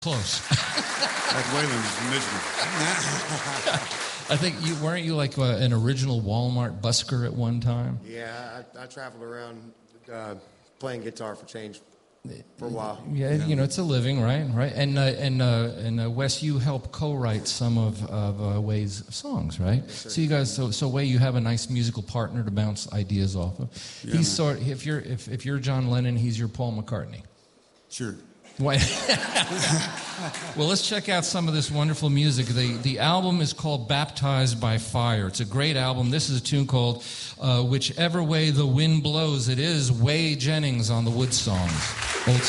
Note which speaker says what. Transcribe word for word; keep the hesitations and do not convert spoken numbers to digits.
Speaker 1: Close.
Speaker 2: Like Waylon's from Michigan.
Speaker 1: I think you weren't you like uh, an original Walmart busker at one time?
Speaker 3: Yeah, I, I traveled around uh, playing guitar for change for a while.
Speaker 1: Yeah, you know, it's a living, right? Right. And uh, and uh, and uh, Wes, you help co-write some of of uh, Way's songs, right?
Speaker 3: Yes,
Speaker 1: so you guys, so so Way, you have a nice musical partner to bounce ideas off of.
Speaker 2: Yeah,
Speaker 1: he's
Speaker 2: man.
Speaker 1: sort. If you're if if you're John Lennon, he's your Paul McCartney.
Speaker 2: Sure.
Speaker 1: Why? Well, let's check out some of this wonderful music. The the album is called Baptized by Fire. It's a great album. This is a tune called uh, Whichever Way the Wind Blows. It is Way Jennings on the Wood Songs. Old